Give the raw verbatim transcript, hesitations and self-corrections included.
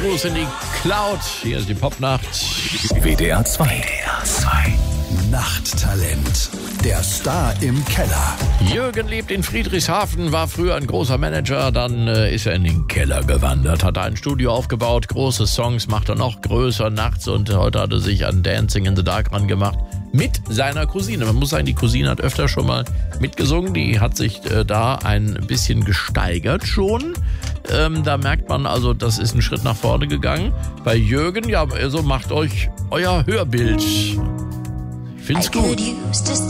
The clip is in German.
Los in die Cloud. Hier ist die Popnacht. W D R zwei. W D R zwei. Nachttalent. Der Star im Keller. Jürgen lebt in Friedrichshafen, war früher ein großer Manager, dann äh, ist er in den Keller gewandert, hat ein Studio aufgebaut, große Songs, macht er noch größer nachts und heute hat er sich an Dancing in the Dark rangemacht mit seiner Cousine. Man muss sagen, die Cousine hat öfter schon mal mitgesungen, die hat sich äh, da ein bisschen gesteigert schon. Ähm, da merkt man also, das ist ein Schritt nach vorne gegangen. Bei Jürgen, ja, also macht euch euer Hörbild. Ich find's gut.